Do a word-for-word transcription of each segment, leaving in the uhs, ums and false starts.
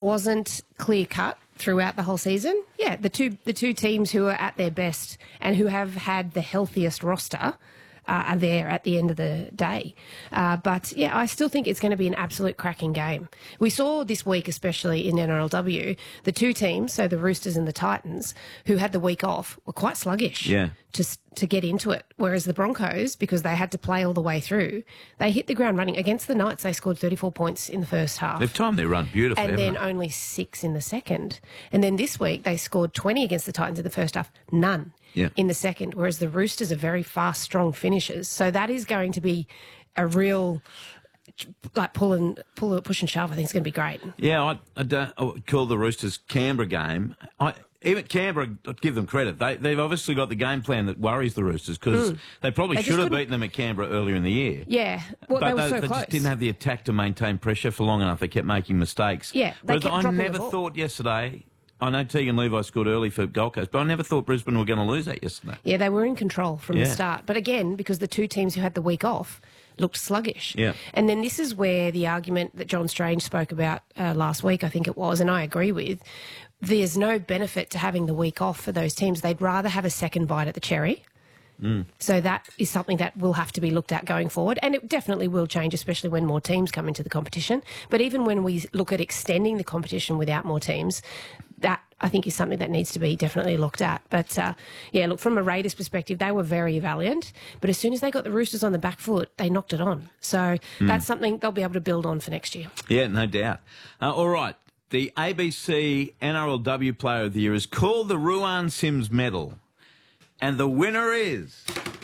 wasn't clear-cut throughout the whole season. Yeah, the two the two teams who are at their best and who have had the healthiest roster uh, are there at the end of the day. Uh, but, yeah, I still think it's going to be an absolute cracking game. We saw this week, especially in N R L W, the two teams, so the Roosters and the Titans, who had the week off, were quite sluggish yeah. to, to get into it. Whereas the Broncos, because they had to play all the way through, they hit the ground running. Against the Knights, they scored thirty-four points in the first half. They've timed their run beautifully, And then they? only six in the second. And then this week, they scored twenty against the Titans in the first half, none yeah. in the second, whereas the Roosters are very fast, strong finishers. So that is going to be a real, like, pull and, pull, push and shove. I think it's going to be great. Yeah, I, I, don't, I would call the Roosters Canberra game. I, even Canberra, I'd give them credit. They, they've obviously got the game plan that worries the Roosters because mm. they probably they should have couldn't... beaten them at Canberra earlier in the year. Yeah, well, but they were they, so they close. just didn't have the attack to maintain pressure for long enough. They kept making mistakes. Yeah, they Whereas kept I dropping never the ball. thought yesterday. I know Tegan Levi scored early for Gold Coast, but I never thought Brisbane were going to lose that yesterday. Yeah, they were in control from yeah. the start. But again, because the two teams who had the week off looked sluggish. Yeah. And then this is where the argument that John Strange spoke about uh, last week, I think it was, and I agree with, there's no benefit to having the week off for those teams. They'd rather have a second bite at the cherry. Mm. So that is something that will have to be looked at going forward, and it definitely will change, especially when more teams come into the competition. But even when we look at extending the competition without more teams, that I think is something that needs to be definitely looked at. But, uh, yeah, look, from a Raiders perspective, they were very valiant, but as soon as they got the Roosters on the back foot, they knocked it on. So mm. that's something they'll be able to build on for next year. Yeah, no doubt. Uh, all right. The A B C N R L W Player of the Year is called the Ruan Sims Medal. And the winner is...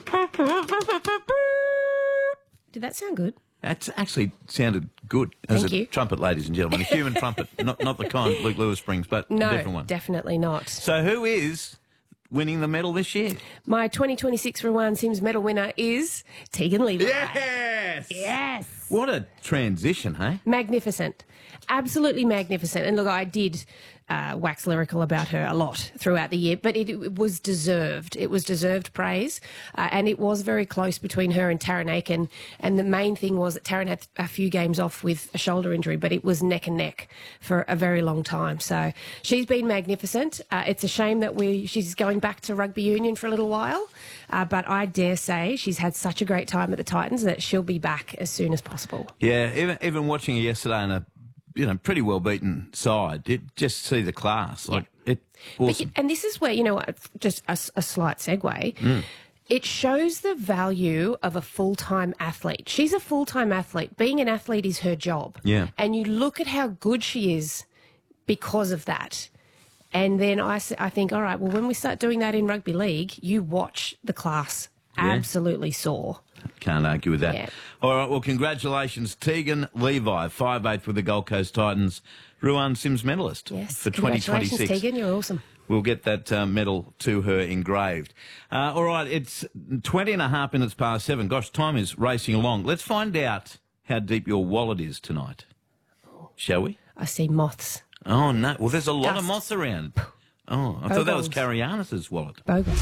Did that sound good? That actually sounded good as Thank a you. trumpet, ladies and gentlemen. A human trumpet. Not not the kind Luke Lewis brings, but no, a different one. Definitely not. So who is winning the medal this year? My twenty twenty-six Ruan Sims medal winner is Tegan Levi. Yes! Yes! What a transition, hey? Magnificent. Absolutely magnificent. And look, I did uh, wax lyrical about her a lot throughout the year, but it, it was deserved. It was deserved praise. Uh, and it was very close between her and Taryn Aiken. And the main thing was that Taryn had a few games off with a shoulder injury, but it was neck and neck for a very long time. So she's been magnificent. Uh, it's a shame that we she's going back to rugby union for a little while. Uh, but I dare say she's had such a great time at the Titans that she'll be back as soon as possible. Yeah, even even watching her yesterday in a you know pretty well beaten side, it just see the class like yeah. it. Awesome. But, and this is where you know just a, a slight segue. Mm. It shows the value of a full-time athlete. She's a full-time athlete. Being an athlete is her job. Yeah. And you look at how good she is because of that. And then I, I think, all right, well, when we start doing that in rugby league, you watch the class Yeah. absolutely soar. Can't argue with that. Yeah. All right, well, congratulations, Tegan Levi, five eighth with the Gold Coast Titans, Ruan Sims medalist Yes. for twenty Congratulations, twenty-six. Tegan, you're awesome. We'll get that uh, medal to her engraved. Uh, all right, it's twenty and a half minutes past seven. Gosh, time is racing along. Let's find out how deep your wallet is tonight, shall we? I see moths. Oh, no. Well, there's a lot Dust. of moths around. Oh, I thought that was Bogols. Cariannis's wallet. Bogus.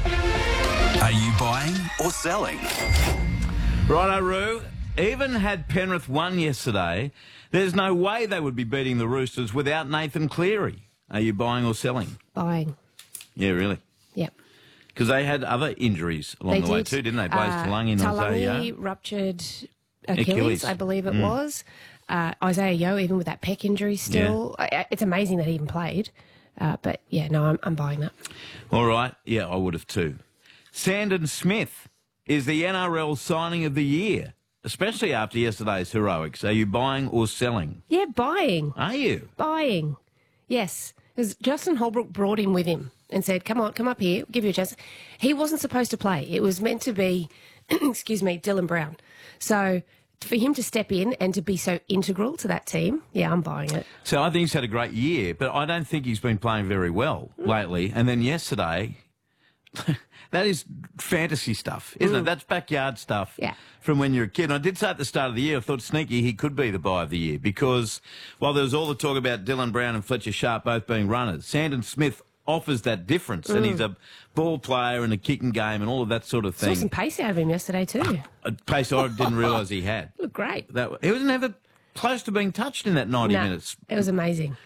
Are you buying or selling? Righto, Roo. Even had Penrith won yesterday, there's no way they would be beating the Roosters without Nathan Cleary. Are you buying or selling? Buying. Yeah, really? Yep. Because they had other injuries along They the way did. too, didn't they? Blaze Uh, Talangi and Talangi Isaiah. ruptured Achilles, Achilles. I believe it Mm. was. Uh, Isaiah Yeo, even with that pec injury still. I- It's amazing that he even played. Uh, but, yeah, no, I'm, I'm buying that. All right. Yeah, I would have too. Sandon Smith is the N R L signing of the year, especially after yesterday's heroics. Are you buying or selling? Yeah, buying. Are you? Buying. Yes. Because Justin Holbrook brought him with him and said, come on, come up here, give you a chance. He wasn't supposed to play. It was meant to be, excuse me, Dylan Brown. So for him to step in and to be so integral to that team, yeah, I'm buying it. So I think he's had a great year, but I don't think he's been playing very well lately. And then yesterday, that is fantasy stuff, isn't it? That's backyard stuff Yeah. from when you're a kid. And I did say at the start of the year, I thought sneaky he could be the buy of the year because while there was all the talk about Dylan Brown and Fletcher Sharp both being runners, Sandon Smith offers that difference, and he's a ball player and a kicking game and all of that sort of Saw thing. some pace out of him yesterday too. A pace I didn't realise he had. Looked great. That he was never close to being touched in that ninety No, minutes. it was amazing.